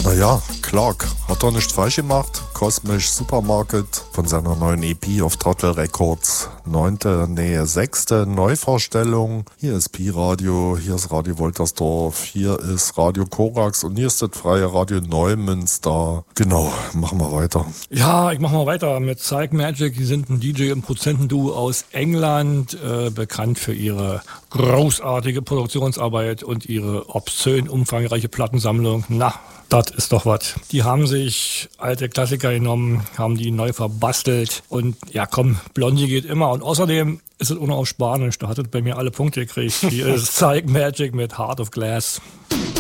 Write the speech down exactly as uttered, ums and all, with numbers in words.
Naja, Clark hat doch nicht falsch gemacht. Cosmic Supermarket von seiner neuen E P auf Trottel Records. Neunte, nee, sechste Neuvorstellung. Hier ist Pi-Radio, hier ist Radio Woltersdorf, hier ist Radio Korax und hier ist das freie Radio Neumünster. Genau, machen wir weiter. Ja, ich mach mal weiter mit Psych Magic. Die sind ein D J- und Produzentenduo aus England, äh, bekannt für ihre großartige Produktionsarbeit und ihre obszön umfangreiche Plattensammlung. Na, das ist doch was. Die haben sich alte Klassiker genommen, haben die neu verbastelt und ja komm, Blondie geht immer. Und außerdem ist es auch noch auf Spanisch, da hat es bei mir alle Punkte gekriegt. Hier ist Psych Magic mit Heart of Glass.